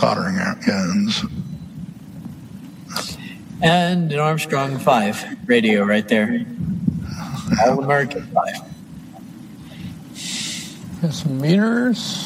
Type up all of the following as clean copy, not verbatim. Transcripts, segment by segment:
soldering guns. And an Armstrong 5 radio right there. All American 5. Got some meters.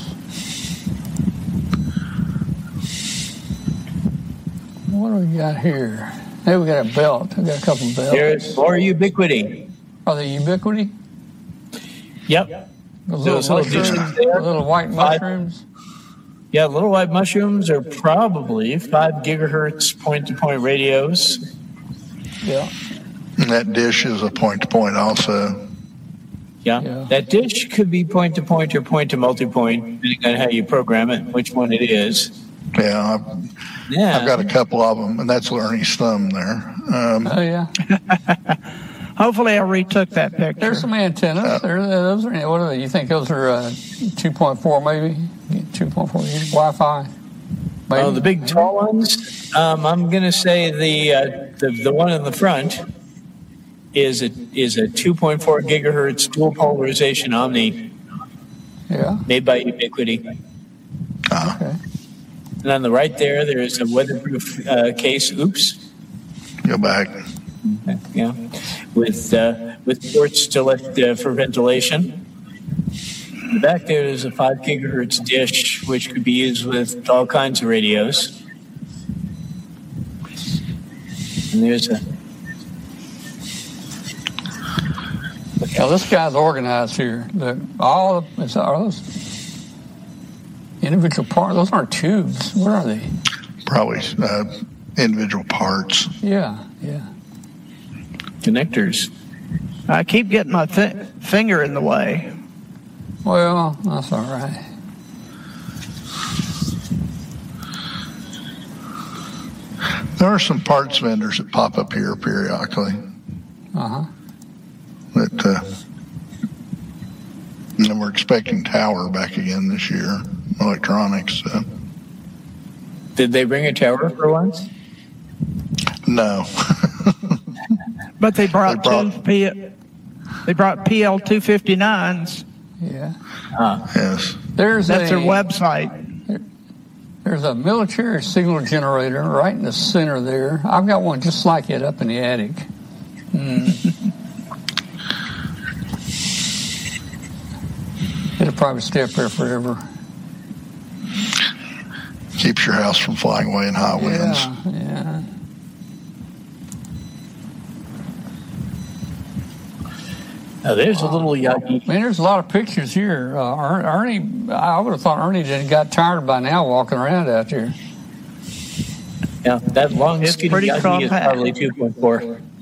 What do we got here? Hey, we got a belt. We got a couple of belts. There's more Ubiquity. Are they Ubiquity? Yep. Those little white mushrooms? Yeah, little white mushrooms are probably 5 gigahertz point-to-point radios. Yeah. And that dish is a point-to-point also. Yeah. That dish could be point-to-point or point-to-multipoint, depending on how you program it, which one it is. Yeah, I've got a couple of them, and that's Ernie's thumb there. Oh, yeah. Hopefully I retook that picture. There's some antennas. Those are, what are they? You think those are 2.4 maybe? 2.4 Wi-Fi? Maybe? Oh, the big tall ones? I'm going to say the one in the front is a 2.4 gigahertz dual polarization Omni. Yeah. Made by Ubiquity. Okay. And on the right there is a weatherproof case. Oops. Go back. Yeah. With ports to let for ventilation. In the back there is a 5 gigahertz dish, which could be used with all kinds of radios. And there's a... Yeah, this guy's organized here. Are those individual parts? Those aren't tubes. What are they? Probably individual parts. Yeah. Connectors. I keep getting my finger in the way. Well, that's all right. There are some parts vendors that pop up here periodically. And we're expecting Tower back again this year, electronics. Did they bring a tower for once? No. But they brought PL 259s. Yeah. Yes. That's their website. There's a military signal generator right in the center there. I've got one just like it up in the attic. It'll probably stay up there forever. Keeps your house from flying away in high winds. Yeah. Oh, there's a little Yagi. Man, there's a lot of pictures here. Ernie, I would have thought Ernie got tired by now walking around out there. Yeah, that long It's skinny pretty Yagi is compact. probably 2.4.